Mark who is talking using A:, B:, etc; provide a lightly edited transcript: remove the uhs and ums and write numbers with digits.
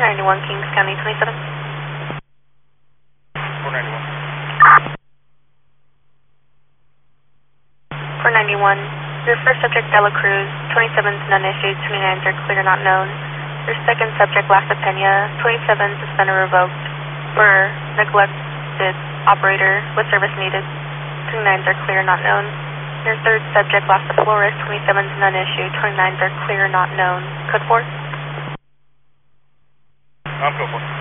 A: 491 Kings County 27.
B: 491.
A: 491. Your first subject, Dela Cruz, 27's none issued, 29's are clear, not known. Your second subject, Lasa Pena, 27 suspended revoked for neglected operator with service needed. 29's are clear, not known. Your third subject, Lasa Flores, 27's none issued, 29's are clear, not known. Code 4.
B: I'm code 4.